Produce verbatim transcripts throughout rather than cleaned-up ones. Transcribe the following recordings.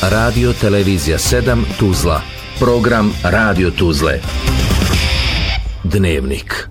Radio Televizija sedam Tuzla. Program Radio Tuzle. Dnevnik.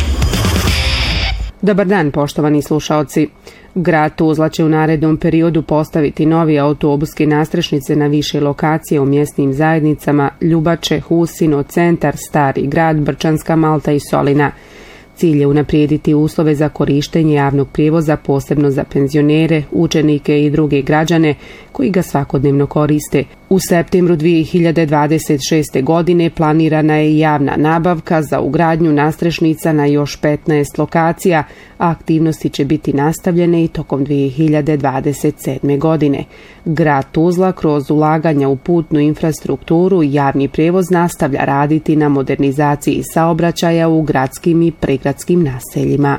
Dobar dan, poštovani slušaoci. Grad Tuzla će u narednom periodu postaviti novi autobuske nastrešnice na više lokacije u mjesnim zajednicama Ljubače, Husino, Centar, Stari grad, Brčanska, Malta i Solina. Cilj je unaprijediti uslove za korištenje javnog prijevoza, posebno za penzionere, učenike i druge građane koji ga svakodnevno koriste. U septembru dvije hiljade dvadeset šeste. godine planirana je javna nabavka za ugradnju nastrešnica na još petnaest lokacija, a aktivnosti će biti nastavljene i tokom dvije hiljade dvadeset sedme. godine. Grad Tuzla kroz ulaganja u putnu infrastrukturu i javni prijevoz nastavlja raditi na modernizaciji saobraćaja u gradskim i pregradskim naseljima.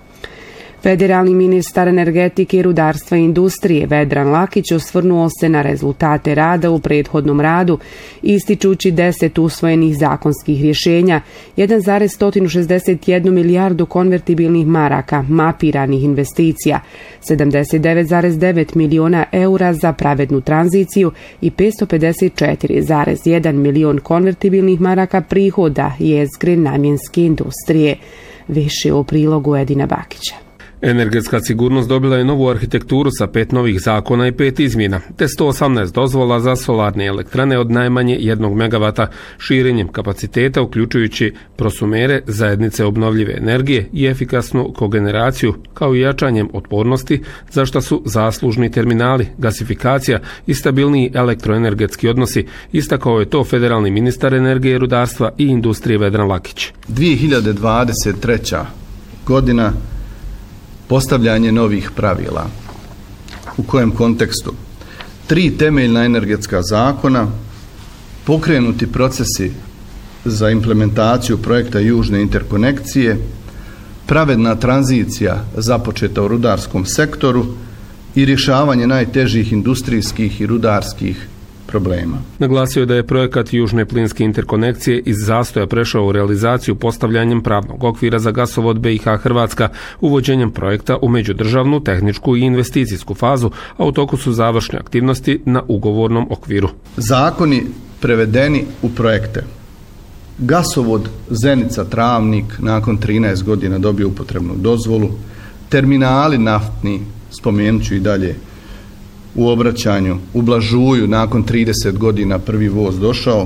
Federalni ministar energetike, rudarstva i industrije Vedran Lakić osvrnuo se na rezultate rada u prethodnom radu, ističući deset usvojenih zakonskih rješenja, jedan zarez sto šezdeset jednu milijardu konvertibilnih maraka, mapiranih investicija, sedamdeset devet zarez devet miliona eura za pravednu tranziciju i petsto pedeset četiri zarez jedan milion konvertibilnih maraka prihoda jezgre namjenske industrije. Više u prilogu Edina Bakića. Energetska sigurnost dobila je novu arhitekturu sa pet novih zakona i pet izmjena, te sto osamnaest dozvola za solarne elektrane od najmanje jednog megavata, širenjem kapaciteta uključujući prosumere, zajednice obnovljive energije i efikasnu kogeneraciju, kao i jačanjem otpornosti, za što su zaslužni terminali, gasifikacija i stabilniji elektroenergetski odnosi, istakao je to federalni ministar energije, rudarstva i industrije Vedran Lakić. dvije hiljade dvadeset treća. godina postavljanje novih pravila. U kojem kontekstu? Tri temeljna energetska zakona, pokrenuti procesi za implementaciju projekta južne interkonekcije, pravedna tranzicija započeta u rudarskom sektoru i rješavanje najtežih industrijskih i rudarskih problema. Naglasio je da je projekat južne plinske interkonekcije iz zastoja prešao u realizaciju postavljanjem pravnog okvira za gasovod B i H Hrvatska, uvođenjem projekta u međudržavnu, tehničku i investicijsku fazu, a u toku su završne aktivnosti na ugovornom okviru. Zakoni prevedeni u projekte. Gasovod Zenica-Travnik nakon trinaest godina dobio upotrebnu dozvolu, terminali naftni, spomenut ću i dalje, u obraćanju, u Blažuju nakon trideset godina prvi voz došao,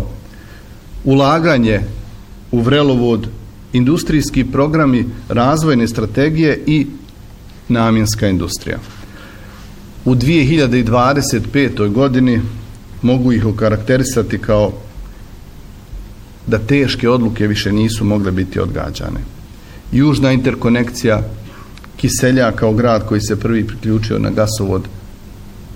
ulaganje u vrelovod, industrijski programi, razvojne strategije i namjenska industrija. U dvije hiljade dvadeset petoj. godini mogu ih okarakterisati kao da teške odluke više nisu mogle biti odgađane. Južna interkonekcija, Kiselja kao grad koji se prvi priključio na gasovod